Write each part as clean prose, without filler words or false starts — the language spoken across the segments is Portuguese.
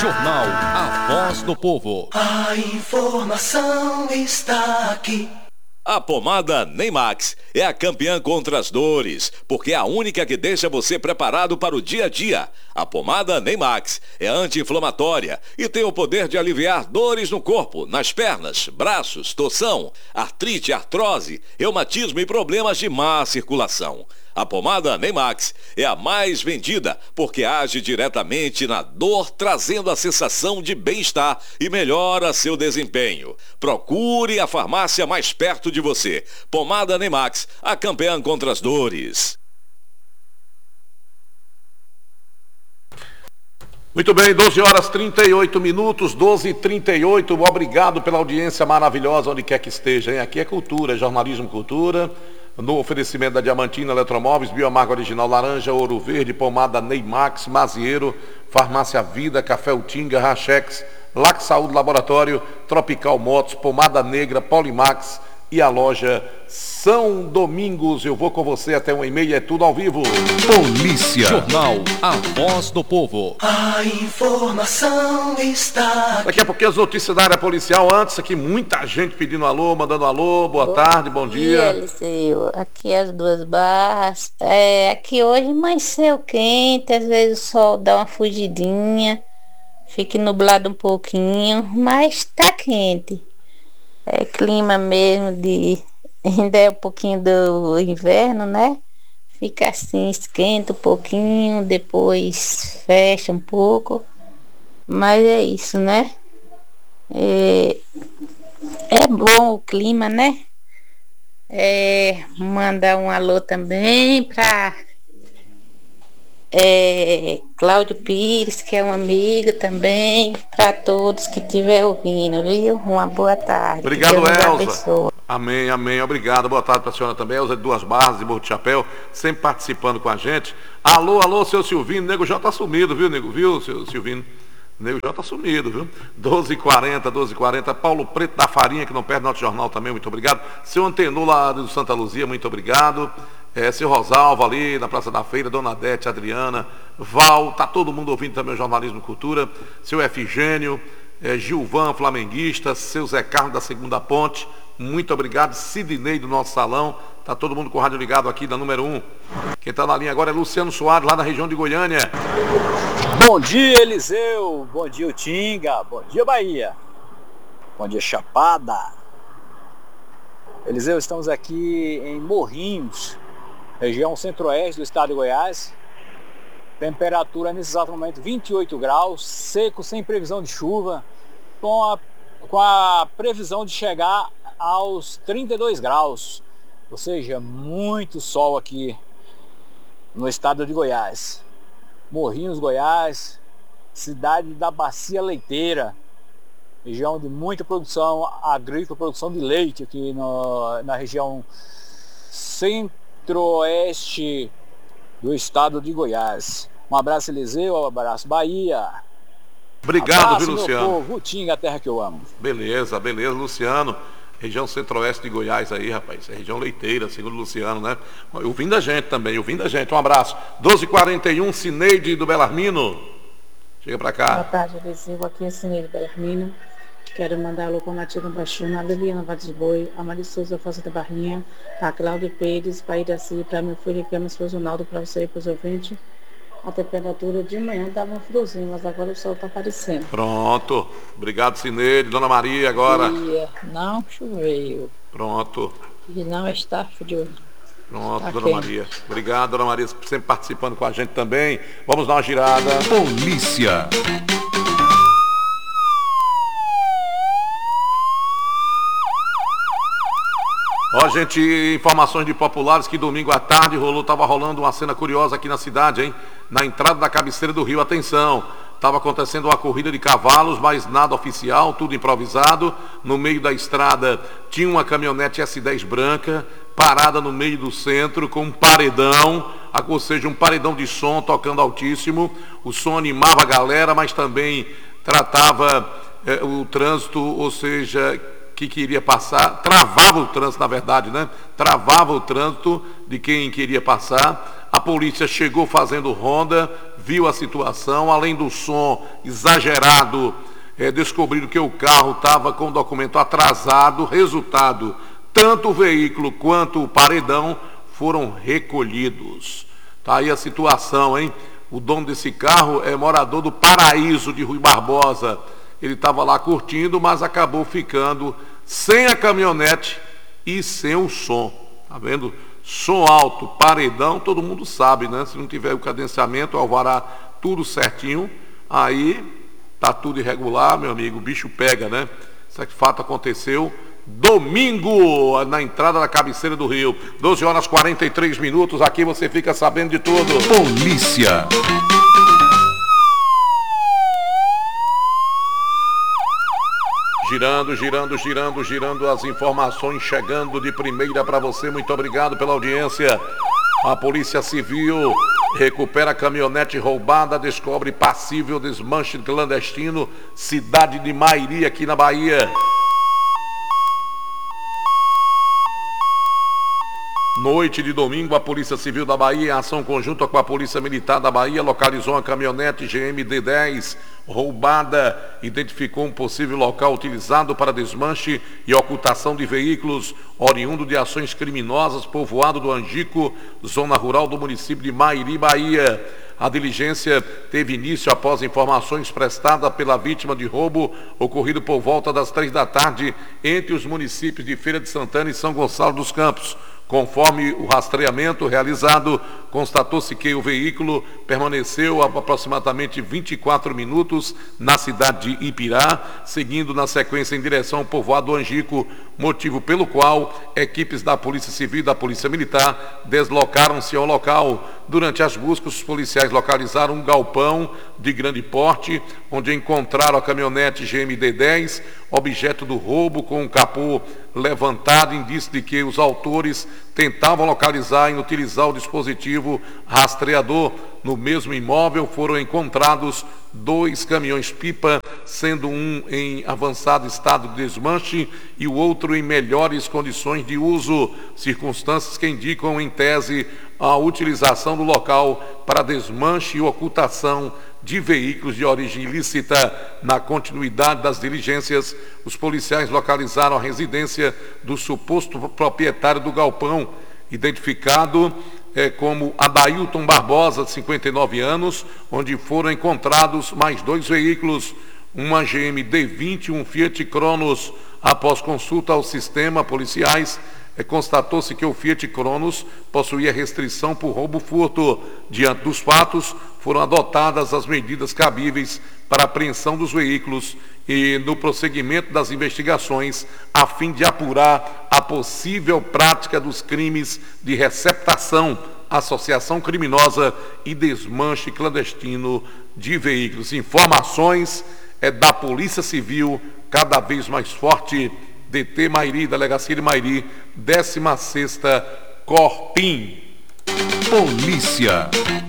Jornal A Voz do Povo. A informação está aqui. A pomada Neymax é a campeã contra as dores, porque é a única que deixa você preparado para o dia a dia. A pomada Neymax é anti-inflamatória e tem o poder de aliviar dores no corpo, nas pernas, braços, torção, artrite, artrose, reumatismo e problemas de má circulação. A pomada Neymax é a mais vendida porque age diretamente na dor, trazendo a sensação de bem-estar e melhora seu desempenho. Procure a farmácia mais perto de você. Pomada Neymax, a campeã contra as dores. Muito bem, 12 horas 38 minutos, 12h38. Obrigado pela audiência maravilhosa onde quer que esteja, hein? Aqui é cultura, jornalismo cultura. No oferecimento da Diamantina Eletromóveis, Bioamarga Original Laranja, Ouro Verde, Pomada Neymax, Mazieiro, Farmácia Vida, Café Utinga, Rachex, Lac Saúde Laboratório, Tropical Motos, Pomada Negra, Polimax e a loja São Domingos. Eu vou com você até 1h30, é tudo ao vivo. Polícia. Jornal A Voz do Povo. A informação está aqui. Daqui a pouquinho as notícias da área policial. Antes aqui, muita gente pedindo alô, mandando alô. Boa tarde, bom dia. Eliseu. Aqui as Duas Barras. Aqui hoje amanheceu quente, às vezes o sol dá uma fugidinha, fica nublado um pouquinho, mas tá quente. É clima mesmo ainda é um pouquinho do inverno, né? Fica assim, esquenta um pouquinho, depois fecha um pouco. Mas é isso, né? É bom o clima, né? Mandar um alô também para Cláudio Pires, que é um amigo também, para todos que estiver ouvindo, viu? Uma boa tarde. Obrigado, Elza. Amém, amém. Obrigado. Boa tarde para a senhora também. Elza de Duas Barras, de Morro de Chapéu, sempre participando com a gente. Alô, seu Silvino. Nego já tá sumido, viu, nego? Viu, seu Silvino? Nego já tá sumido, viu? 12h40. Paulo Preto da Farinha, que não perde nosso jornal também, muito obrigado. Seu Antenor lá do Santa Luzia, muito obrigado. Seu Rosalvo ali na Praça da Feira, Dona Adete, Adriana, Val, tá todo mundo ouvindo também o Jornalismo Cultura, seu Efigênio, Gilvan, flamenguista, seu Zé Carlos da Segunda Ponte, muito obrigado. Sidney do nosso salão, tá todo mundo com o rádio ligado aqui da número 1. Quem tá na linha agora é Luciano Soares, lá na região de Goiânia. Bom dia, Eliseu, bom dia, Utinga, bom dia, Bahia, bom dia, Chapada. Eliseu, estamos aqui em Morrinhos, região centro-oeste do estado de Goiás. Temperatura nesse exato momento 28 graus, seco, sem previsão de chuva, com a previsão de chegar aos 32 graus. Ou seja, muito sol aqui no estado de Goiás. Morrinhos, Goiás, cidade da Bacia Leiteira, região de muita produção agrícola, produção de leite aqui na região centro-oeste do estado de Goiás. Um abraço, Eliseu, um abraço, Bahia. Obrigado, abraço, viu, Luciano? Meu povo, Utinga, a terra que eu amo. Beleza, Luciano. Região centro-oeste de Goiás aí, rapaz. É região leiteira, segundo o Luciano, né? Ouvindo a gente também, Um abraço. 12h41, Cineide do Belarmino. Chega pra cá. Boa tarde, Eliseu. Aqui é Cineide do Belarmino. Quero mandar alô para a Matilda Baixuna, a Liliana Vades de Boi, a Maria Souza Fossa da Barrinha, a Cláudia Pires, para Iraci, para meu filho que é meu esposo Naldo, para você e para os ouvintes. A temperatura de manhã dava um friozinho, mas agora o sol está aparecendo. Pronto. Obrigado, Cineide. Dona Maria, agora. Não choveu. Pronto. E não está frio. Pronto, tá Dona quente. Maria. Obrigado, Dona Maria, sempre participando com a gente também. Vamos dar uma girada. Polícia. Ó, gente, informações de populares que domingo à tarde estava rolando uma cena curiosa aqui na cidade, hein? Na entrada da cabeceira do rio, atenção, estava acontecendo uma corrida de cavalos, mas nada oficial, tudo improvisado. No meio da estrada tinha uma caminhonete S10 branca, parada no meio do centro, com um paredão, ou seja, um paredão de som tocando altíssimo. O som animava a galera, mas também tratava o trânsito, ou seja, que queria passar, travava o trânsito, na verdade, né? Travava o trânsito de quem queria passar. A polícia chegou fazendo ronda, viu a situação, além do som exagerado, descobriram que o carro estava com o documento atrasado. Resultado, tanto o veículo quanto o paredão foram recolhidos. Tá aí a situação, hein? O dono desse carro é morador do Paraíso de Rui Barbosa. Ele estava lá curtindo, mas acabou ficando sem a caminhonete e sem o som. Tá vendo? Som alto, paredão, todo mundo sabe, né? Se não tiver o cadenciamento, o alvará, tudo certinho, aí tá tudo irregular, meu amigo, o bicho pega, né? Esse fato aconteceu domingo, na entrada da cabeceira do rio. 12h43, aqui você fica sabendo de tudo. Polícia. Girando as informações, chegando de primeira para você. Muito obrigado pela audiência. A Polícia Civil recupera caminhonete roubada, descobre passível desmanche clandestino, cidade de Mairi, aqui na Bahia. Noite de domingo, a Polícia Civil da Bahia, em ação conjunta com a Polícia Militar da Bahia, localizou uma caminhonete GMD-10 roubada, identificou um possível local utilizado para desmanche e ocultação de veículos, oriundo de ações criminosas, povoado do Angico, zona rural do município de Mairi, Bahia. A diligência teve início após informações prestadas pela vítima de roubo ocorrido por volta das 3 da tarde entre os municípios de Feira de Santana e São Gonçalo dos Campos. Conforme o rastreamento realizado, constatou-se que o veículo permaneceu aproximadamente 24 minutos na cidade de Ipirá, seguindo na sequência em direção ao povoado Angico, motivo pelo qual equipes da Polícia Civil e da Polícia Militar deslocaram-se ao local. Durante as buscas, os policiais localizaram um galpão de grande porte, onde encontraram a caminhonete GMD-10, objeto do roubo com um capô levantado, indício de que os autores tentavam localizar e utilizar o dispositivo rastreador. No mesmo imóvel foram encontrados 2 caminhões-pipa, sendo um em avançado estado de desmanche e o outro em melhores condições de uso, circunstâncias que indicam, em tese, a utilização do local para desmanche e ocultação de veículos de origem ilícita. Na continuidade das diligências, os policiais localizaram a residência do suposto proprietário do galpão, identificado como Adailton Barbosa, de 59 anos, onde foram encontrados mais 2 veículos, uma GMD-20 e um Fiat Cronos. Após consulta ao sistema policiais, constatou-se que o Fiat Cronos possuía restrição por roubo-furto. Diante dos fatos, foram adotadas as medidas cabíveis para a apreensão dos veículos e no prosseguimento das investigações, a fim de apurar a possível prática dos crimes de receptação, associação criminosa e desmanche clandestino de veículos. Informações da Polícia Civil, cada vez mais forte. DT Mairi, Delegacia de Mairi, 16ª Corpim. Polícia.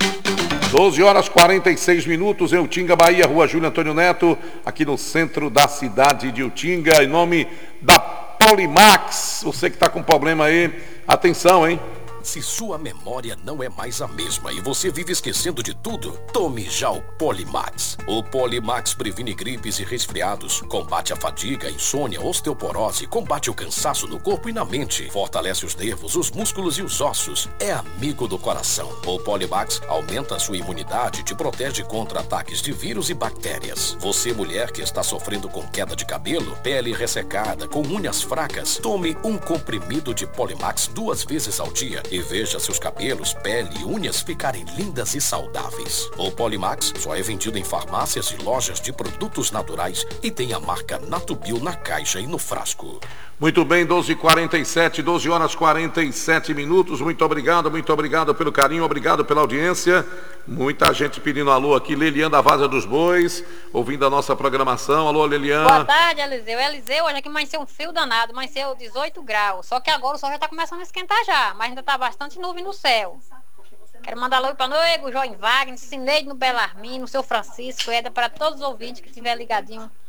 12h46, em Utinga, Bahia, Rua Júlio Antônio Neto, aqui no centro da cidade de Utinga, em nome da Polimax. Você que está com problema aí, atenção, hein? Se sua memória não é mais a mesma e você vive esquecendo de tudo, tome já o Polimax. O Polimax previne gripes e resfriados, combate a fadiga, insônia, osteoporose, combate o cansaço no corpo e na mente, fortalece os nervos, os músculos e os ossos, é amigo do coração. O Polimax aumenta a sua imunidade e te protege contra ataques de vírus e bactérias. Você, mulher que está sofrendo com queda de cabelo, pele ressecada, com unhas fracas, tome um comprimido de Polimax 2 vezes ao dia e veja seus cabelos, pele e unhas ficarem lindas e saudáveis. O Polimax só é vendido em farmácias e lojas de produtos naturais e tem a marca Natubio na caixa e no frasco. Muito bem, 12h47, 12h47. Muito obrigado pelo carinho, obrigado pela audiência. Muita gente pedindo alô aqui. Lelian da Várzea dos Bois, ouvindo a nossa programação. Alô, Lelian. Boa tarde, Eliseu. Eliseu, hoje aqui amanheceu um frio danado, amanheceu 18 graus. Só que agora o sol já está começando a esquentar já, mas ainda está bastante nuvem no céu. Quero mandar alô para Noigo, João Wagner, Cineide no Belarmino, seu Francisco, Eda, para todos os ouvintes que estiver ligadinho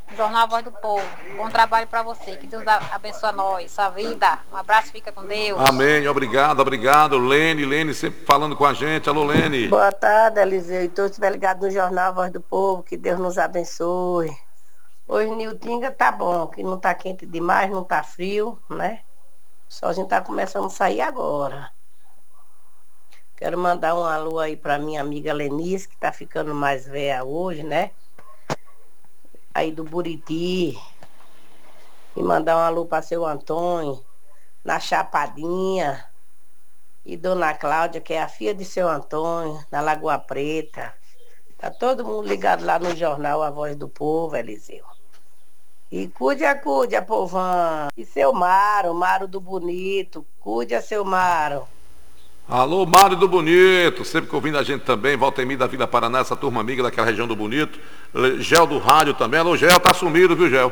Jornal A Voz do Povo. Bom trabalho para você. Que Deus abençoe nós, sua vida. Um abraço, fica com Deus. Amém, obrigado. Lene sempre falando com a gente. Alô, Lene. Boa tarde, Eliseu. E todos estiver ligados no Jornal A Voz do Povo. Que Deus nos abençoe. Hoje Niltinga tá bom, que não tá quente demais, não tá frio, né? Só a gente tá começando a sair agora. Quero mandar um alô aí pra minha amiga Lenice, que tá ficando mais velha hoje, né? Aí do Buriti. E mandar um alô pra seu Antônio, na Chapadinha. E Dona Cláudia, que é a filha de seu Antônio, na Lagoa Preta. Tá todo mundo ligado lá no jornal A Voz do Povo, Eliseu. E cuide, povão. E seu Maro do Bonito. Cuide, seu Maro. Alô, Mário do Bonito, sempre ouvindo a gente também, Valtemir da Vila Paraná, essa turma amiga daquela região do Bonito. Gel do rádio também. Alô, Gel, tá sumido, viu, Gel?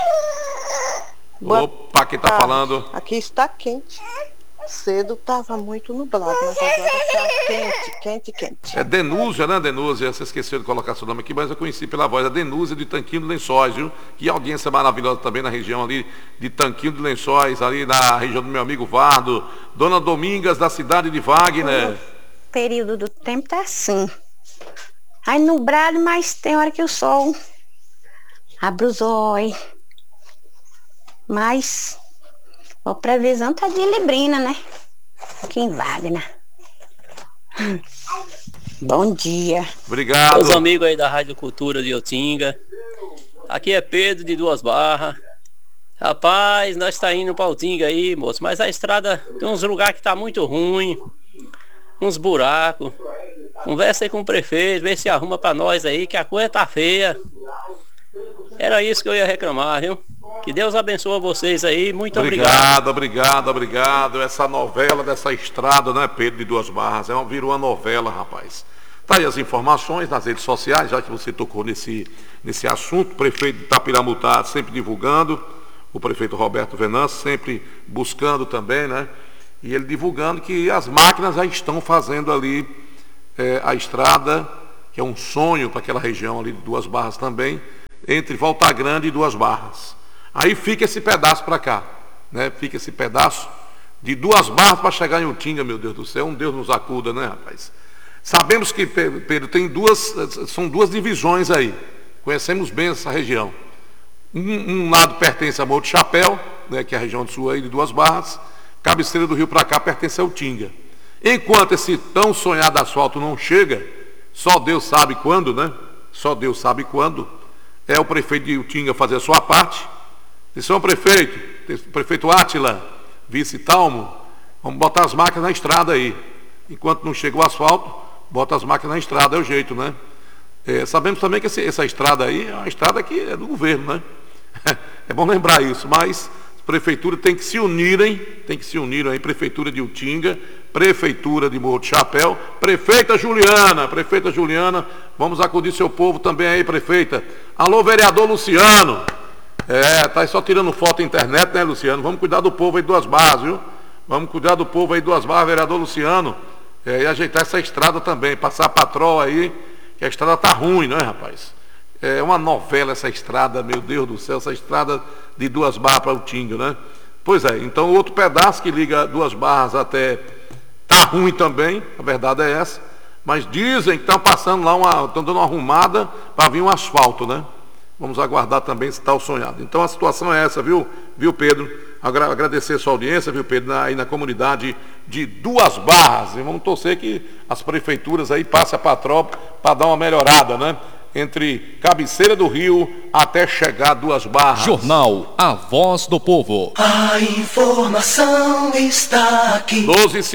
Opa, quem tá falando? Aqui está quente. Cedo estava muito nublado, mas agora está quente. É Denúzia, né, Denúzia? Você esqueceu de colocar seu nome aqui, mas eu conheci pela voz. A Denúzia de Tanquinho de Lençóis, viu? Que audiência maravilhosa também na região ali de Tanquinho de Lençóis, ali na região do meu amigo Vardo. Dona Domingas, da cidade de Wagner. O período do tempo tá assim. Aí nublado, mas tem hora que o sol abre os olhos. Mas a previsão tá de Librina, né? Aqui em Wagner. Bom dia. Obrigado. Os amigos aí da Rádio Cultura de Utinga. Aqui é Pedro de Duas Barras. Rapaz, nós tá indo pra Utinga aí, moço. Mas a estrada tem uns lugares que tá muito ruim. Uns buracos. Conversa aí com o prefeito, vê se arruma pra nós aí, que a coisa tá feia. Era isso que eu ia reclamar, viu? Que Deus abençoe vocês aí, muito obrigado. Obrigado. Essa novela dessa estrada, né, Pedro de Duas Barras, virou uma novela, rapaz. Tá aí as informações nas redes sociais, já que você tocou nesse assunto. O prefeito de Itapiramutá sempre divulgando, o prefeito Roberto Venâncio sempre buscando também, né? E ele divulgando que as máquinas já estão fazendo ali a estrada, que é um sonho para aquela região ali de Duas Barras também, entre Volta Grande e Duas Barras. Aí fica esse pedaço para cá, né? Fica esse pedaço de Duas Barras para chegar em Utinga, meu Deus do céu. Um Deus nos acuda, né, rapaz? Sabemos que, Pedro, são duas divisões aí. Conhecemos bem essa região. Um lado pertence a Morro do Chapéu, né, que é a região do sul aí de Duas Barras. Cabeceira do rio para cá pertence a Utinga. Enquanto esse tão sonhado asfalto não chega, só Deus sabe quando, né? Só Deus sabe quando. É o prefeito de Utinga fazer a sua parte. Senhor prefeito Átila, vice Talmo, vamos botar as máquinas na estrada aí. Enquanto não chega o asfalto, bota as máquinas na estrada, é o jeito, né? Sabemos também que essa estrada aí é uma estrada que é do governo, né? É bom lembrar isso, mas a prefeitura tem que se unirem aí, prefeitura de Utinga, prefeitura de Morro do Chapéu, prefeita Juliana, vamos acudir seu povo também aí, prefeita. Alô, vereador Luciano. Tá aí só tirando foto na internet, né, Luciano? Vamos cuidar do povo aí de Duas Barras, viu? Vamos cuidar do povo aí de Duas Barras, vereador Luciano. E ajeitar essa estrada também, passar a patroa aí, que a estrada tá ruim, né, rapaz? É uma novela essa estrada, meu Deus do céu, essa estrada de Duas Barras para Utinga, né? Pois é, então o outro pedaço que liga Duas Barras até tá ruim também, a verdade é essa. Mas dizem que estão passando lá, estão dando uma arrumada para vir um asfalto, né? Vamos aguardar também se está o sonhado. Então a situação é essa, viu Pedro? Agradecer a sua audiência, viu, Pedro, aí na comunidade de Duas Barras. E vamos torcer que as prefeituras aí passem a patroa para dar uma melhorada, né? Entre Cabeceira do Rio até chegar a Duas Barras. Jornal A Voz do Povo. A informação está aqui.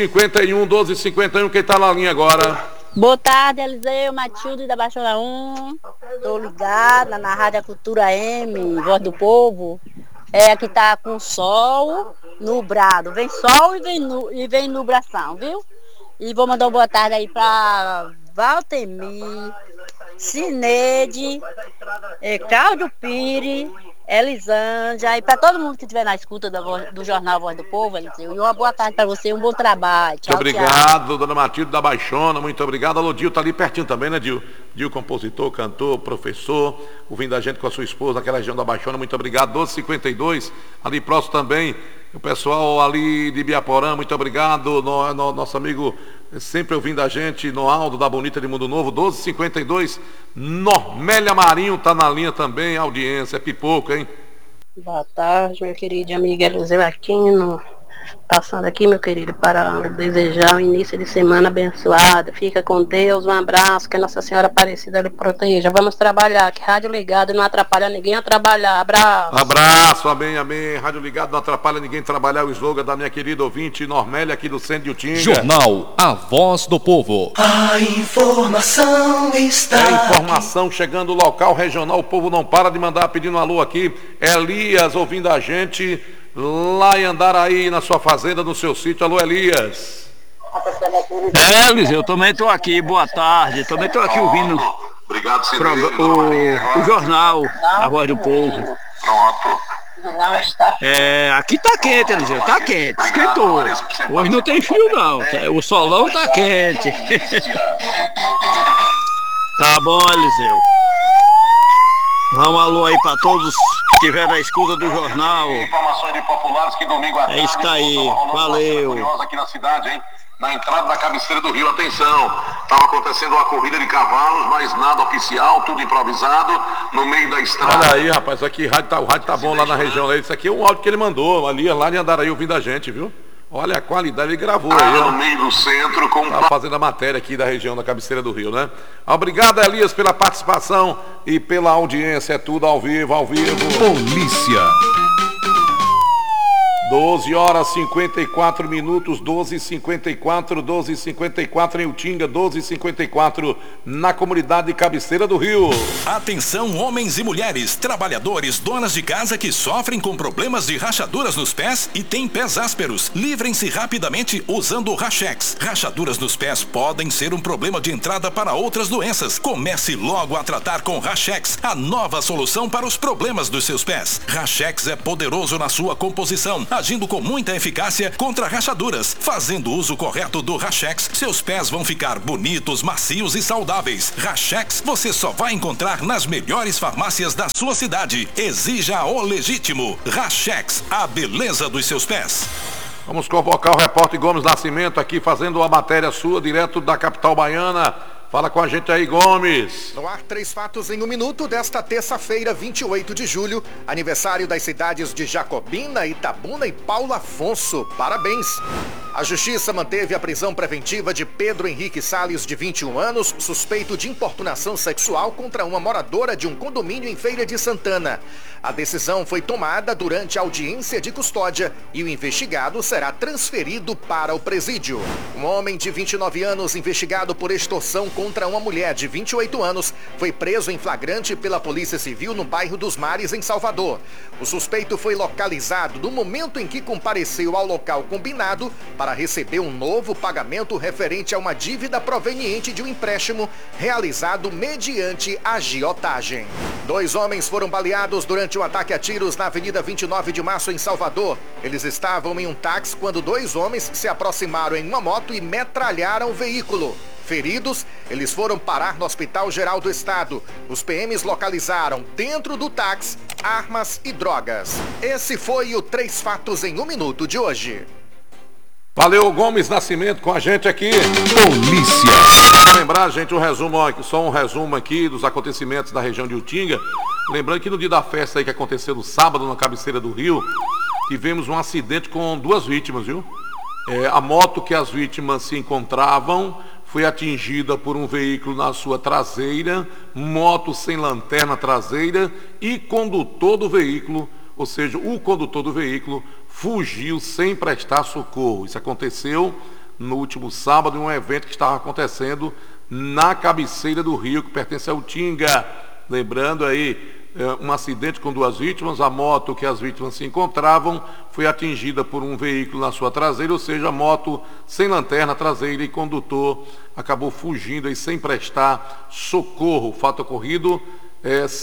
12h51, quem está na linha agora? Boa tarde, Eliseu, Matilde da Baixona 1. Tô ligada na Rádio Cultura M, Voz do Povo. Aqui tá com sol nublado. Vem sol e vem nubração, viu? E vou mandar uma boa tarde aí pra Valtemir, Cineide, Cláudio Pires, Elisângela, e para todo mundo que estiver na escuta do Jornal Voz do Povo, Eliseu, e uma boa tarde para você, um bom trabalho. Tchau, muito obrigado, tchau. dona Matilde da Baixona, muito obrigado. Alô, Dil, tá ali pertinho também, né, Dil? Dil, compositor, cantor, professor, ouvindo a gente com a sua esposa naquela região da Baixona, muito obrigado. 1252, ali próximo também, o pessoal ali de Biaporã, muito obrigado. Nosso amigo sempre ouvindo a gente, Noaldo da Bonita de Mundo Novo, 1252, Normélia Marinho tá na linha também, audiência, é pipoco, hein? Boa tarde, meu querido amigo Eliseu Aquino. Passando aqui, meu querido, para desejar um início de semana abençoado. Fica com Deus, um abraço, que Nossa Senhora Aparecida lhe proteja. Vamos trabalhar, que rádio ligado não atrapalha ninguém a trabalhar. Abraço. Abraço, amém, amém. Rádio ligado não atrapalha ninguém a trabalhar. O slogan da minha querida ouvinte Normélia aqui do Centro de Utinga. Jornal A Voz do Povo. A informação está informação chegando local, regional. O povo não para de mandar pedindo um alô aqui. Elias ouvindo a gente lá em Andaraí, na sua fazenda, no seu sítio. Alô, Elias. Eliseu, eu também estou aqui, boa tarde. Também estou aqui ouvindo o jornal A Voz do Povo. Aqui tá quente, Eliseu, tá quente, esquentou. Hoje não tem frio não, o solão tá quente. Tá bom, Eliseu. Um alô aí para todos que estiverem na escuta do jornal. Informações de populares que domingo à tarde. É isso aí, valeu. Aqui na cidade, hein? Na entrada da cabeceira do rio, atenção. Estava acontecendo uma corrida de cavalos, mas nada oficial, tudo improvisado, no meio da estrada. Olha aí, rapaz, aqui o rádio tá bom lá na região. Isso aqui é um áudio que ele mandou, ali lá em Andaraí, ouvindo a gente, viu? Olha a qualidade, ele gravou aí. No meio do centro, tá fazendo a matéria aqui da região da cabeceira do rio, né? Obrigado, Elias, pela participação e pela audiência. É tudo ao vivo, ao vivo. Polícia. 12 horas 54 minutos, 12h54 em Utinga, 12h54 na comunidade de Cabeceira do Rio. Atenção, homens e mulheres, trabalhadores, donas de casa que sofrem com problemas de rachaduras nos pés e têm pés ásperos. Livrem-se rapidamente usando o Rachex. Rachaduras nos pés podem ser um problema de entrada para outras doenças. Comece logo a tratar com Rachex, a nova solução para os problemas dos seus pés. Rachex é poderoso na sua composição, agindo com muita eficácia contra rachaduras. Fazendo uso correto do Rachex, seus pés vão ficar bonitos, macios e saudáveis. Rachex você só vai encontrar nas melhores farmácias da sua cidade. Exija o legítimo. Rachex, a beleza dos seus pés. Vamos convocar o repórter Gomes Nascimento aqui fazendo a matéria sua direto da capital baiana. Fala com a gente aí, Gomes. No ar, 3 fatos em 1 minuto desta terça-feira, 28 de julho, aniversário das cidades de Jacobina, Itabuna e Paulo Afonso. Parabéns! A Justiça manteve a prisão preventiva de Pedro Henrique Salles, de 21 anos, suspeito de importunação sexual contra uma moradora de um condomínio em Feira de Santana. A decisão foi tomada durante a audiência de custódia e o investigado será transferido para o presídio. Um homem de 29 anos investigado por extorsão contra uma mulher de 28 anos foi preso em flagrante pela Polícia Civil no bairro dos Mares, em Salvador. O suspeito foi localizado no momento em que compareceu ao local combinado para receber um novo pagamento referente a uma dívida proveniente de um empréstimo realizado mediante agiotagem. 2 homens foram baleados durante um ataque a tiros na Avenida 29 de Março, em Salvador. Eles estavam em um táxi quando 2 homens se aproximaram em uma moto e metralharam o veículo. Feridos, eles foram parar no Hospital Geral do Estado. Os PMs localizaram dentro do táxi armas e drogas. Esse foi o 3 fatos em 1 minuto de hoje. Valeu, Gomes Nascimento com a gente aqui. Polícia. Lembrar, gente, só um resumo aqui dos acontecimentos da região de Utinga. Lembrando que no dia da festa aí que aconteceu no sábado na cabeceira do rio, tivemos um acidente com 2 vítimas, viu? A moto que as vítimas se encontravam foi atingida por um veículo na sua traseira, moto sem lanterna traseira e condutor do veículo, ou seja, o condutor do veículo fugiu sem prestar socorro. Isso aconteceu no último sábado em um evento que estava acontecendo na cabeceira do rio, que pertence a Utinga. Lembrando aí, um acidente com 2 vítimas, a moto que as vítimas se encontravam foi atingida por um veículo na sua traseira, ou seja, a moto sem lanterna traseira e condutor acabou fugindo aí sem prestar socorro. O fato ocorrido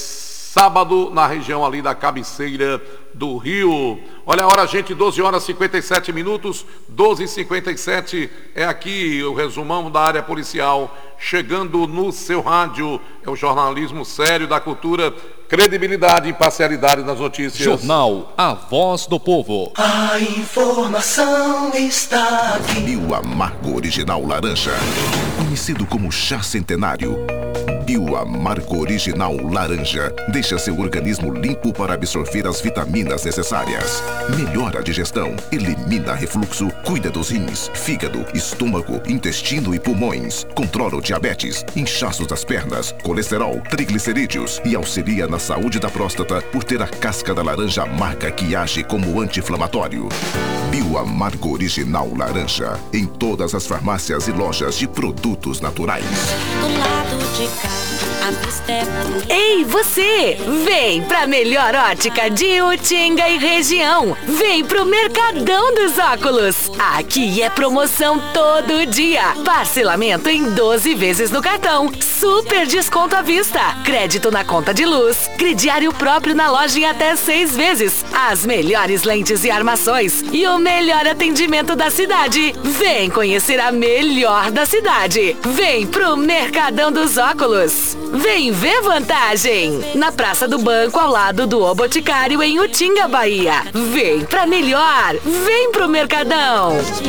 sábado, na região ali da cabeceira do Rio. Olha a hora, gente, 12 horas e 57 minutos, 12h57, é aqui o resumão da área policial, chegando no seu rádio. É o jornalismo sério da cultura, credibilidade e imparcialidade das notícias. Jornal A Voz do Povo. A informação está aqui. Bioamargo Original Laranja, conhecido como chá centenário. Bioamargo Original Laranja deixa seu organismo limpo para absorver as vitaminas necessárias. Melhora a digestão, elimina refluxo, cuida dos rins, fígado, estômago, intestino e pulmões. Controla o diabetes, inchaços das pernas, colesterol, triglicerídeos e auxilia na saúde da próstata por ter a casca da laranja amarga que age como anti-inflamatório. Bioamargo Original Laranja, em todas as farmácias e lojas de produtos naturais. Do lado de cá, a vista é bonita. Ei, você! Vem pra melhor ótica de Utinga e região. Vem pro Mercadão dos Óculos. Aqui é promoção todo dia. Parcelamento em 12 vezes no cartão. Super desconto à vista. Crédito na conta de luz. Crediário próprio na loja em até 6 vezes. As melhores lentes e armações. E o melhor atendimento da cidade. Vem conhecer a melhor da cidade. Vem pro Mercadão dos Óculos. Vem ver vantagem. Na Praça do Banco, ao lado do O Boticário, em Utinga, Bahia. Vem pra melhor. Vem pro Mercadão.